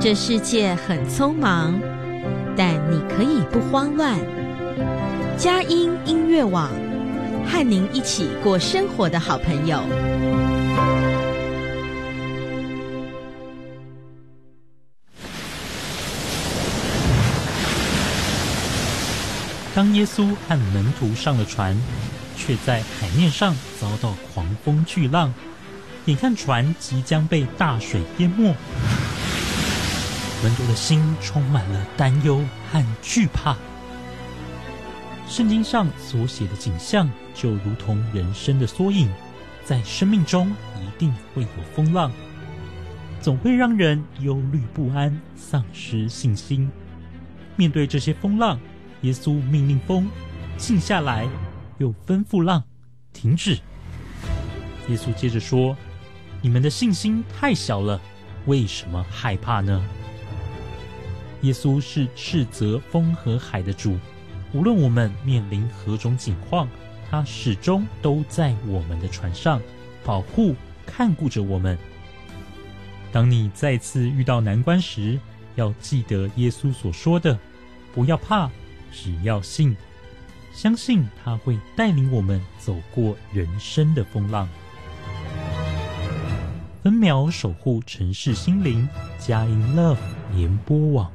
这世界很匆忙，但你可以不慌乱。佳音音乐网，和您一起过生活的好朋友。 当耶稣和门徒上了船，却在海面上遭到狂风巨浪，眼看船即将被大水淹没，门徒的心充满了担忧和惧怕。圣经上所写的景象就如同人生的缩影，在生命中一定会有风浪，总会让人忧虑不安，丧失信心。面对这些风浪，耶稣命令风静下来，又吩咐浪停止。耶稣接着说：你们的信心太小了，为什么害怕呢？耶稣是斥责风和海的主，无论我们面临何种境况，他始终都在我们的船上，保护看顾着我们。当你再次遇到难关时，要记得耶稣所说的，不要怕，只要信，相信他会带领我们走过人生的风浪。分秒守护城市心灵，佳音 Love 联播网。